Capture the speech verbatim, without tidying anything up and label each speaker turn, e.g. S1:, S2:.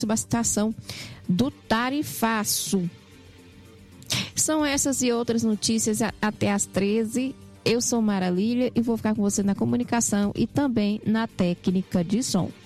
S1: sobre a situação do tarifaço. São essas e outras notícias até às treze. Eu sou Mara Lília e vou ficar com você na comunicação e também na técnica de som.